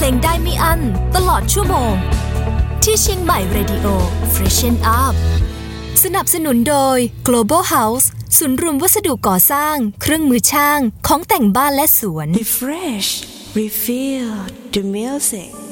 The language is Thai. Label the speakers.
Speaker 1: งได้ไม่อั้นตลอดชั่วโมงที่เชียงใหม่ Radio Freshen Up สนับสนุนโดย Global House ศูนย์รวมวัสดุก่อสร้างเครื่องมือช่างของแต่งบ้านและสวน
Speaker 2: Refresh, refill the music